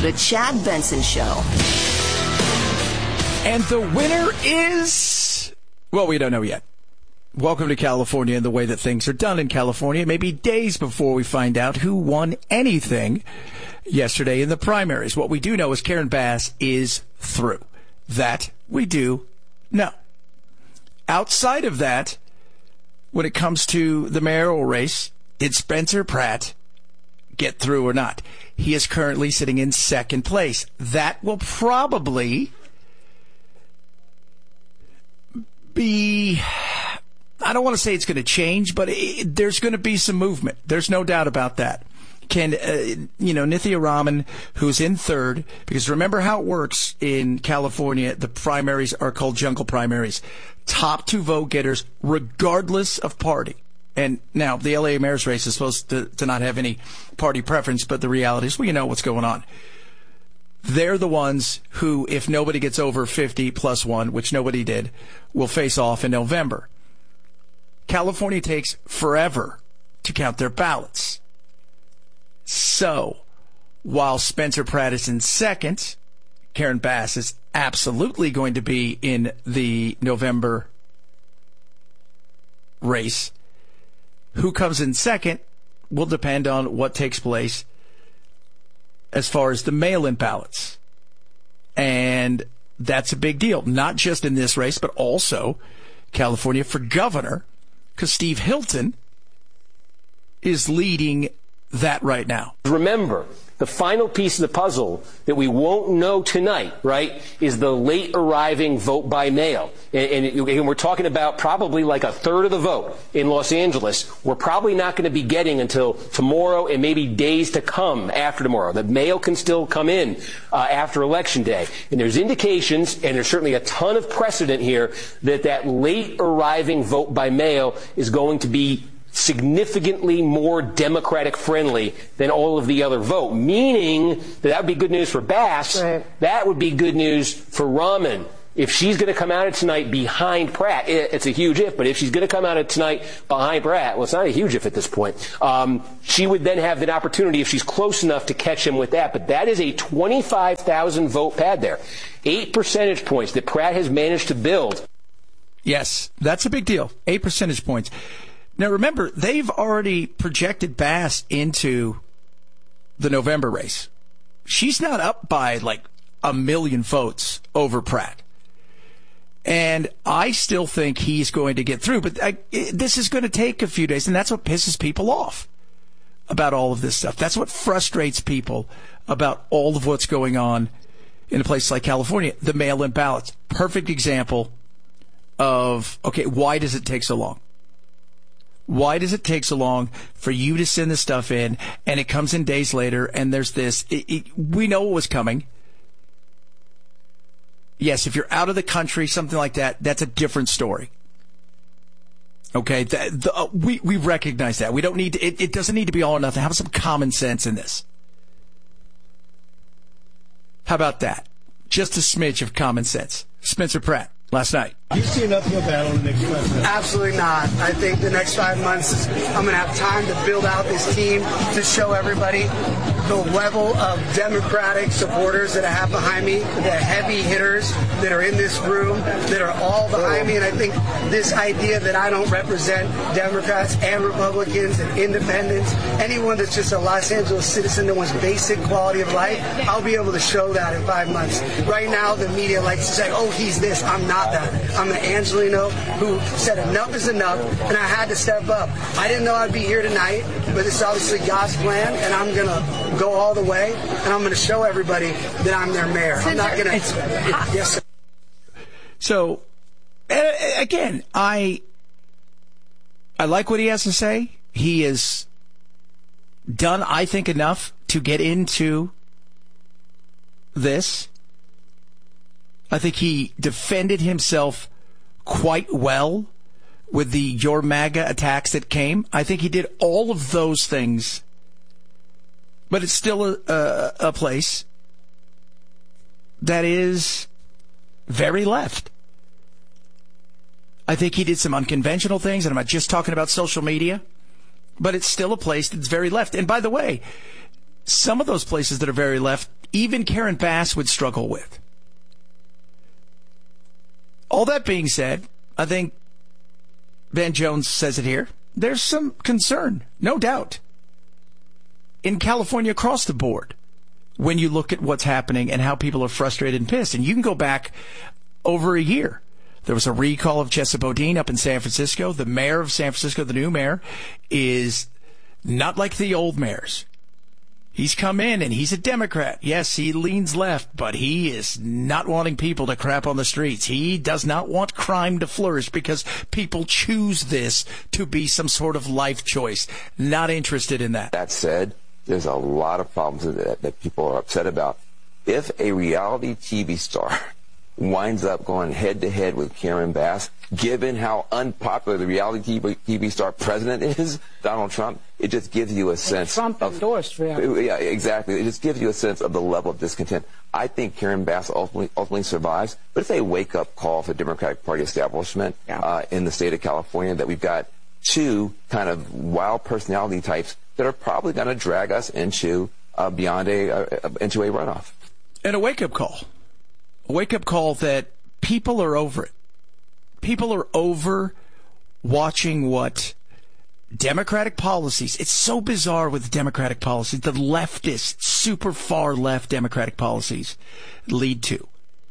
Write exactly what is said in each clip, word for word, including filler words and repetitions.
The Chad Benson Show. And the winner is, well, we don't know yet. Welcome to California and the way that things are done in California. Maybe days before we find out who won anything yesterday in the primaries. What we do know is Karen Bass is through. That we do know. Outside of that, when it comes to the mayoral race, did Spencer Pratt get through or not? He is currently sitting in second place. That will probably be, I don't want to say it's going to change, but it, there's going to be some movement. There's no doubt about that. Can, uh, you know, Nithya Raman, who's in third, because remember how it works in California, the primaries are called jungle primaries. Top two vote getters, regardless of party. And now the L A mayor's race is supposed to, to not have any party preference, but the reality is, well, you know what's going on. They're the ones who, if nobody gets over fifty plus one, which nobody did, will face off in November. California takes forever to count their ballots. So, while Spencer Pratt is in second, Karen Bass is absolutely going to be in the November race. Who comes in second will depend on what takes place as far as the mail-in ballots. And that's a big deal, not just in this race, but also California for governor, because Steve Hilton is leading that right now. Remember, the final piece of the puzzle that we won't know tonight, right, is the late arriving vote by mail. And, and, and we're talking about probably like a third of the vote in Los Angeles. We're probably not going to be getting until tomorrow and maybe days to come after tomorrow. The mail can still come in uh, after Election Day. And there's indications, and there's certainly a ton of precedent here, that that late arriving vote by mail is going to be significantly more Democratic friendly than all of the other vote, meaning that that would be good news for Bass. Right. That would be good news for Raman. If she's going to come out of tonight behind Pratt, it's a huge if, but if she's going to come out of tonight behind Pratt, well, it's not a huge if at this point, um, she would then have an opportunity if she's close enough to catch him with that. But that is a twenty-five thousand vote pad there. Eight percentage points that Pratt has managed to build. Yes, that's a big deal. Eight percentage points. Now, remember, they've already projected Bass into the November race. She's not up by like a million votes over Pratt. And I still think he's going to get through. But I, this is going to take a few days, and that's what pisses people off about all of this stuff. That's what frustrates people about all of what's going on in a place like California. The mail-in ballots. Perfect example of, okay, why does it take so long? Why does it take so long for you to send this stuff in, and it comes in days later, and there's this? It, it, we know it was coming. Yes, if you're out of the country, something like that, that's a different story. Okay, the, the, uh, we we recognize that. We don't need to, it, it doesn't need to be all or nothing. Have some common sense in this. How about that? Just a smidge of common sense. Spencer Pratt last night. Do you see an uphill battle in the next five months? Absolutely not. I think the next five months, I'm going to have time to build out this team to show everybody the level of Democratic supporters that I have behind me, the heavy hitters that are in this room, that are all behind me. And I think this idea that I don't represent Democrats and Republicans and independents, anyone that's just a Los Angeles citizen that wants basic quality of life, I'll be able to show that in five months. Right now, the media likes to say, oh, he's this. I'm not that. I'm an Angelino who said enough is enough, and I had to step up. I didn't know I'd be here tonight, but this is obviously God's plan, and I'm going to go all the way, and I'm going to show everybody that I'm their mayor. I'm not going to... Yes, sir. So, again, I I like what he has to say. He has done, I think, enough to get into this. I think he defended himself quite well with the Your MAGA attacks that came. I think he did all of those things. But it's still a, a, a place that is very left. I think he did some unconventional things, and I'm not just talking about social media, but it's still a place that's very left. And by the way, some of those places that are very left, even Karen Bass would struggle with. All that being said, I think Van Jones says it here. There's some concern, no doubt, in California across the board when you look at what's happening and how people are frustrated and pissed. And you can go back over a year. There was a recall of Chesa Boudin up in San Francisco. The mayor of San Francisco, the new mayor, is not like the old mayors. He's come in and he's a Democrat. Yes, he leans left, but he is not wanting people to crap on the streets. He does not want crime to flourish because people choose this to be some sort of life choice. Not interested in that. That said, there's a lot of problems that, that people are upset about. If a reality T V star winds up going head-to-head with Karen Bass, given how unpopular the reality T V star president is, Donald Trump, it just gives you a sense Trump of... endorsed reality. Yeah, exactly. It just gives you a sense of the level of discontent. I think Karen Bass ultimately, ultimately survives, but it's a wake-up call for the Democratic Party establishment yeah. uh, in the state of California that we've got two kind of wild personality types that are probably going to drag us into uh, beyond a uh, into a runoff. And a wake-up call. A wake-up call that people are over it. People are over watching what Democratic policies, it's so bizarre with Democratic policies, the leftist, super far left Democratic policies lead to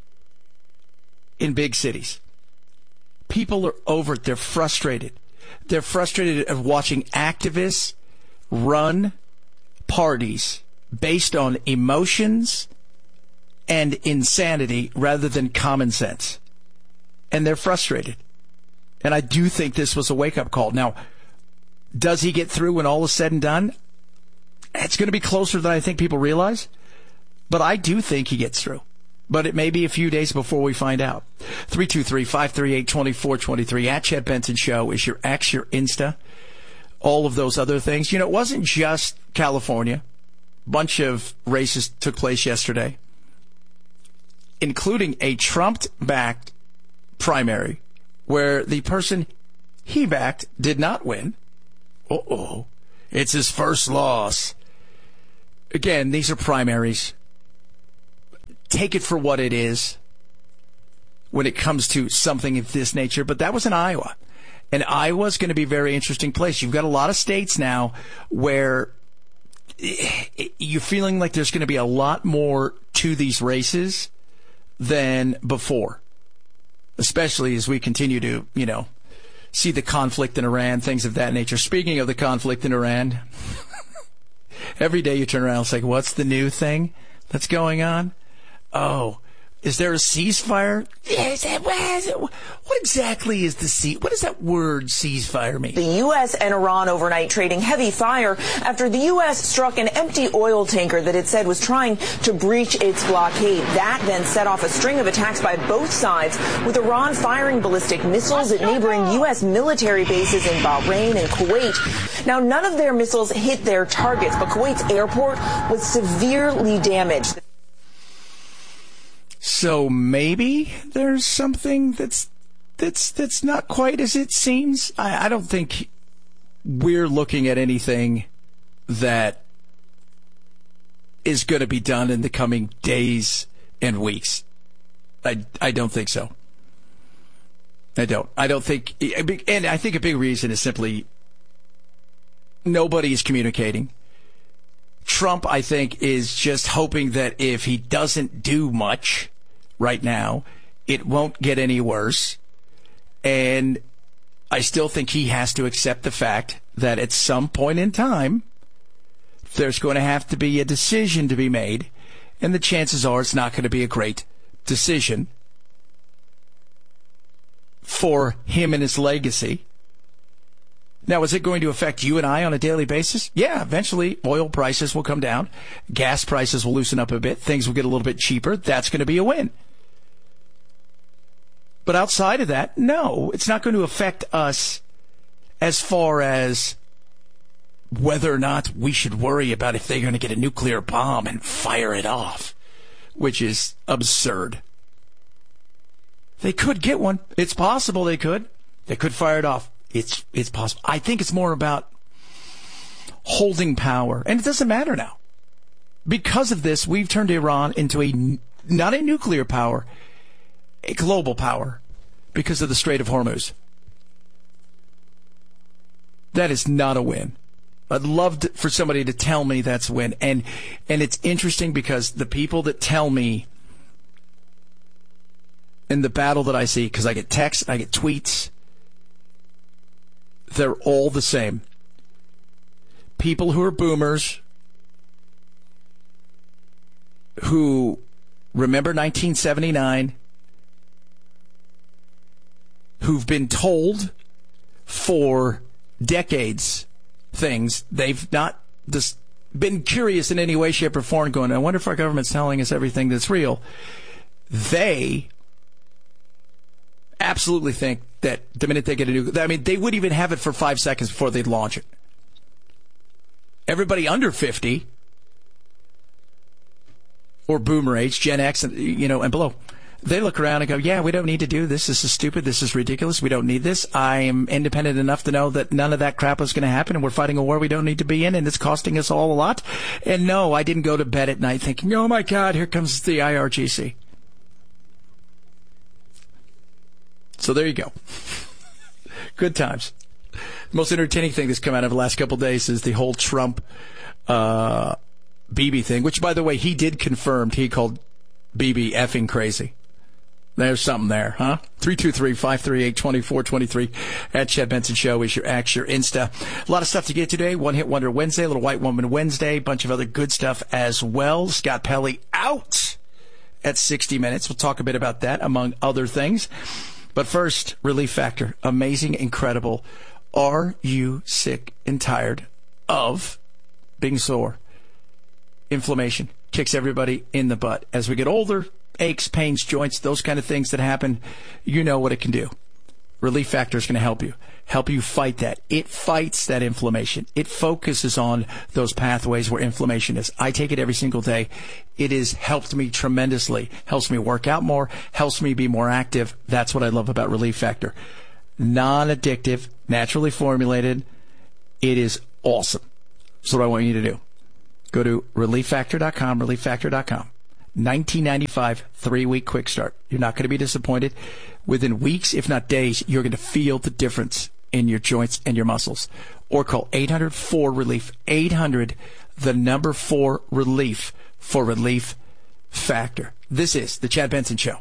in big cities. People are over it. They're frustrated. They're frustrated of watching activists run parties based on emotions and insanity rather than common sense. And they're frustrated. And I do think this was a wake-up call. Now, does he get through when all is said and done? It's going to be closer than I think people realize. But I do think he gets through. But it may be a few days before we find out. three two three, five three eight, two four two three. At Chet Benson Show is your X, your Insta, all of those other things. You know, it wasn't just California. A bunch of races took place yesterday, including a Trump-backed primary where the person he backed did not win. Uh-oh. It's his first loss. Again, these are primaries. Take it for what it is when it comes to something of this nature. But that was in Iowa. And Iowa's going to be a very interesting place. You've got a lot of states now where you're feeling like there's going to be a lot more to these races than before. Especially as we continue to, you know, see the conflict in Iran, things of that nature. Speaking of the conflict in Iran, every day you turn around and say, what's the new thing that's going on? Oh, is there a ceasefire? Is that, what, is it, what exactly is the cease? What does that word ceasefire mean? The U S and Iran overnight trading heavy fire after the U S struck an empty oil tanker that it said was trying to breach its blockade. That then set off a string of attacks by both sides, with Iran firing ballistic missiles at neighboring U S military bases in Bahrain and Kuwait. Now, none of their missiles hit their targets, but Kuwait's airport was severely damaged. So maybe there's something that's that's that's not quite as it seems. I, I don't think we're looking at anything that is going to be done in the coming days and weeks. I, I don't think so. I don't. I don't think, and I think a big reason is simply nobody is communicating. Trump, I think, is just hoping that if he doesn't do much right now, it won't get any worse. And I still think he has to accept the fact that at some point in time, there's going to have to be a decision to be made. And the chances are it's not going to be a great decision for him and his legacy. Now, is it going to affect you and I on a daily basis? Yeah, eventually oil prices will come down. Gas prices will loosen up a bit. Things will get a little bit cheaper. That's going to be a win. But outside of that, no, it's not going to affect us as far as whether or not we should worry about if they're going to get a nuclear bomb and fire it off, which is absurd. They could get one. It's possible they could. They could fire it off. It's it's possible. I think it's more about holding power. And it doesn't matter now. because of this, we've turned Iran into a, not a nuclear power, a global power because of the Strait of Hormuz. That is not a win. I'd love to, for somebody to tell me that's a win. And, and it's interesting because the people that tell me in the battle that I see, because I get texts, I get tweets, they're all the same. People who are boomers, who remember nineteen seventy-nine, who've been told for decades things, they've not just been curious in any way, shape, or form, going, I wonder if our government's telling us everything that's real. They absolutely think that the minute they get a new, I mean, they would even have it for five seconds before they'd launch it. Everybody under fifty, or boomer age, Gen X, you know, and below, they look around and go, yeah, we don't need to do this. This is stupid. This is ridiculous. We don't need this. I'm independent enough to know that none of that crap is going to happen, and we're fighting a war we don't need to be in, and it's costing us all a lot. And no, I didn't go to bed at night thinking, oh, my God, here comes the I R G C. So there you go. Good times. The most entertaining thing that's come out of the last couple of days is the whole Trump uh, Bibi thing, which, by the way, he did confirm. He called Bibi effing crazy. There's something there, huh? three two three, five three eight, two four two three at Chad Benson Show is your X, your Insta. A lot of stuff to get today. One Hit Wonder Wednesday, Little White Woman Wednesday, bunch of other good stuff as well. Scott Pelley out at sixty minutes. We'll talk a bit about that, among other things. But first, Relief Factor. Amazing, incredible. Are you sick and tired of being sore? Inflammation kicks everybody in the butt. As we get older, aches, pains, joints, those kind of things that happen, you know what it can do. Relief Factor is going to help you. Help you fight that. It fights that inflammation. It focuses on those pathways where inflammation is. I take it every single day. It has helped me tremendously. Helps me work out more. Helps me be more active. That's what I love about Relief Factor. Non-addictive, naturally formulated. It is awesome. That's what I want you to do. Go to relief factor dot com, relief factor dot com. nineteen ninety-five, three-week quick start. You're not going to be disappointed. Within weeks, if not days, you're going to feel the difference in your joints and your muscles. Or call eight hundred four relief, eight hundred, the number four relief for Relief Factor. This is the Chad Benson Show.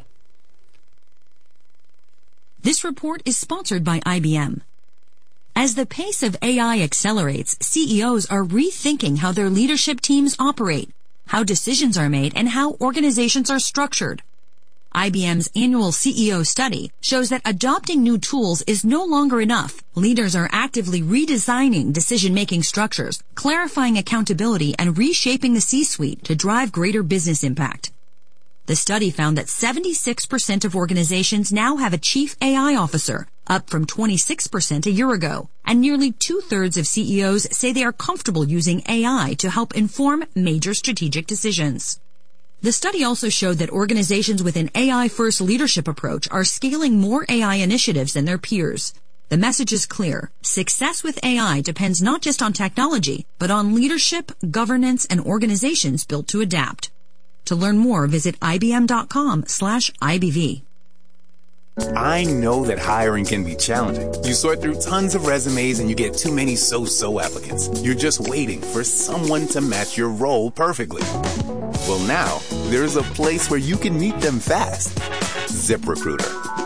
This report is sponsored by I B M. As the pace of A I accelerates, C E Os are rethinking how their leadership teams operate, how decisions are made, and how organizations are structured. I B M's annual C E O study shows that adopting new tools is no longer enough. Leaders are actively redesigning decision-making structures, clarifying accountability, and reshaping the C-suite to drive greater business impact. The study found that seventy-six percent of organizations now have a chief A I officer, up from twenty-six percent a year ago, and nearly two-thirds of C E Os say they are comfortable using A I to help inform major strategic decisions. The study also showed that organizations with an A I-first leadership approach are scaling more A I initiatives than their peers. The message is clear. Success with A I depends not just on technology, but on leadership, governance, and organizations built to adapt. To learn more, visit ibm.com slash IBV. I know that hiring can be challenging. You sort through tons of resumes and you get too many so-so applicants. You're just waiting for someone to match your role perfectly. Well, now, there's a place where you can meet them fast. ZipRecruiter.